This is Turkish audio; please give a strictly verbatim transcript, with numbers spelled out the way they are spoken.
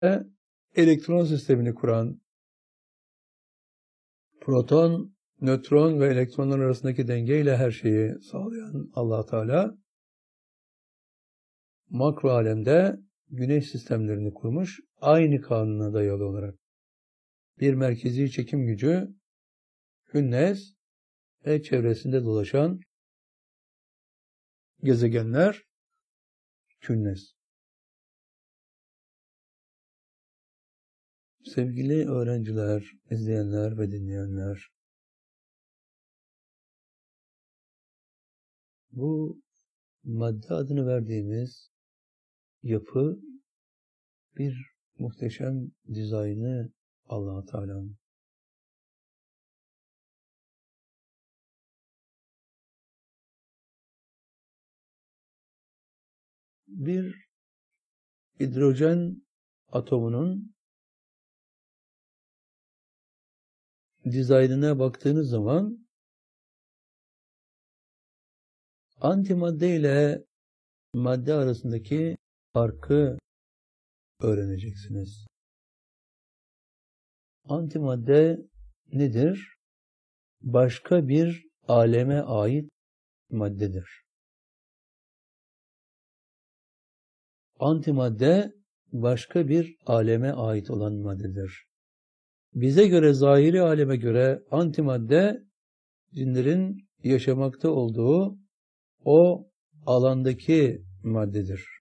elektron sistemini kuran, proton, nötron ve elektronlar arasındaki dengeyle her şeyi sağlayan Allah Teala, makro alemde güneş sistemlerini kurmuş, aynı kanuna dayalı olarak. Bir merkezi çekim gücü, künnes ve çevresinde dolaşan gezegenler, künnes. Sevgili öğrenciler, izleyenler ve dinleyenler, bu madde adını verdiğimiz yapı bir muhteşem dizaynı Allah Teala'nın. Bir hidrojen atomunun dizaynına baktığınız zaman antimadde ile madde arasındaki farkı öğreneceksiniz. Antimadde nedir? Başka bir aleme ait maddedir. Antimadde başka bir aleme ait olan maddedir. Bize göre, zahiri aleme göre antimadde cinlerin yaşamakta olduğu o alandaki maddedir.